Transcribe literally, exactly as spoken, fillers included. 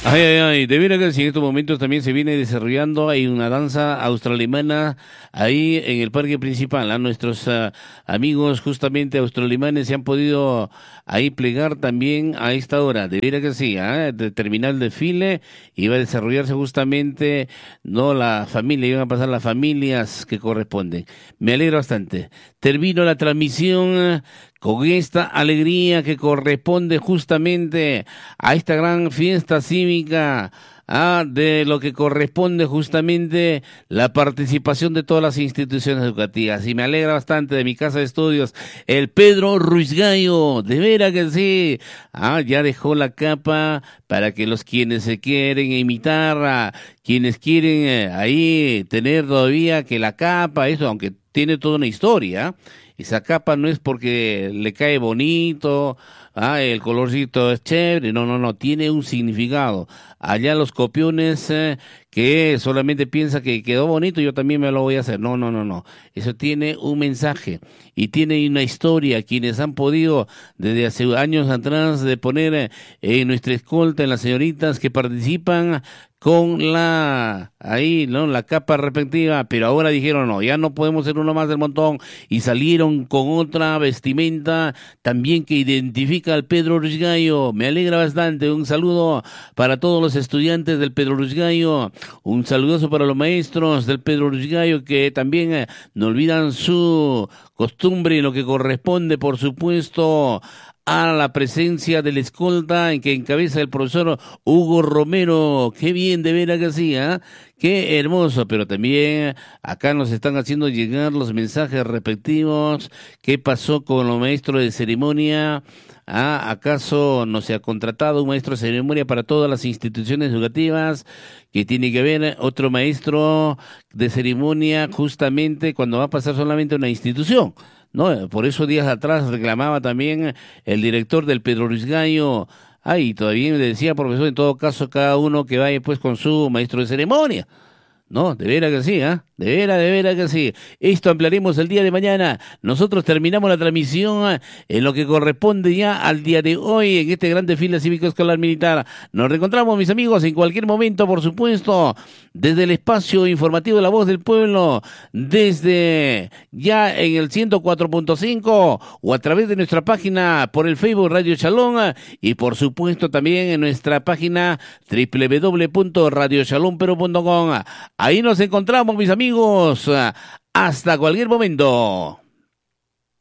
Ay, ay, ay, de veras que sí, en estos momentos también se viene desarrollando, hay una danza austroalemana ahí en el parque principal. ¿Ah? Nuestros ah, amigos justamente austroalemanes se han podido ahí plegar también a esta hora. De veras que sí, ¿ah? De terminar el desfile y va a desarrollarse justamente, no la familia, iban a pasar las familias que corresponden. Me alegra bastante. Termino la transmisión ah, con esta alegría que corresponde justamente a esta gran fiesta cívica, ah, de lo que corresponde justamente la participación de todas las instituciones educativas. Y me alegra bastante de mi casa de estudios, el Pedro Ruiz Gallo, de veras que sí, ah, ya dejó la capa para que los quienes se quieren imitar, a quienes quieren eh, ahí tener todavía que la capa, eso, aunque tiene toda una historia. Esa capa no es porque le cae bonito, ah, el colorcito es chévere, no, no, no, tiene un significado. Allá los copiones eh, que solamente piensa que quedó bonito, yo también me lo voy a hacer. No, no, no, no. Eso tiene un mensaje y tiene una historia. Quienes han podido desde hace años atrás de poner eh, en nuestra escolta en las señoritas que participan con la, ahí, ¿no? La capa respectiva, pero ahora dijeron, no, ya no podemos ser uno más del montón, y salieron con otra vestimenta también que identifica al Pedro Ruiz Gallo. Me alegra bastante. Un saludo para todos los estudiantes del Pedro Ruiz Gallo, un saludazo para los maestros del Pedro Ruiz Gallo que también eh, no olvidan su costumbre y lo que corresponde, por supuesto, a la presencia del escolta en que encabeza el profesor Hugo Romero. Qué bien, de veras que sí, ¿ah? Qué hermoso, pero también acá nos están haciendo llegar los mensajes respectivos. ¿Qué pasó con los maestros de ceremonia? ¿Ah? ¿Acaso no se ha contratado un maestro de ceremonia para todas las instituciones educativas? Que tiene que haber otro maestro de ceremonia justamente cuando va a pasar solamente a una institución. No, por eso días atrás reclamaba también el director del Pedro Ruiz Gallo. Ay, todavía me decía, profesor, en todo caso, cada uno que vaya pues con su maestro de ceremonia. No, de veras que sí, ¿ah? ¿eh? De veras, de veras que sí. Esto ampliaremos el día de mañana. Nosotros terminamos la transmisión en lo que corresponde ya al día de hoy, en este gran desfile cívico escolar militar. Nos reencontramos, mis amigos, en cualquier momento, por supuesto, desde el espacio informativo de La Voz del Pueblo, desde ya en el ciento cuatro punto cinco o a través de nuestra página por el Facebook Radio Shalom y, por supuesto, también en nuestra página doble u doble u doble u punto radio shalom perú punto com. Ahí nos encontramos, mis amigos. Hasta cualquier momento.